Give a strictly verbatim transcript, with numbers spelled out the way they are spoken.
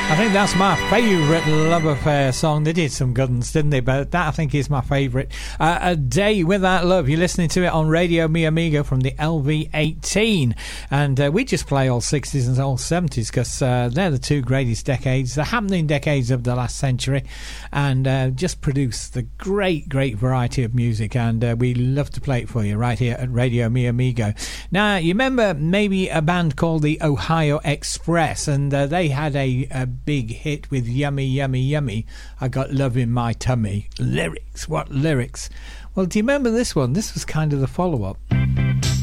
I think that's my favourite love affair song. They did some good ones, didn't they? But that, I think, is my favourite. Uh, A Day Without Love. You're listening to it on Radio Mi Amigo from the L V eighteen. And uh, we just play all sixties and all seventies because uh, they're the two greatest decades, the happening decades of the last century, and uh, just produce the great, great variety of music. And uh, we love to play it for you right here at Radio Mi Amigo. Now, you remember maybe a band called the Ohio Express, and uh, they had a, a big hit with Yummy, Yummy, Yummy, I Got Love in My Tummy. Lyrics, what lyrics? Well, do you remember this one? This was kind of the follow-up.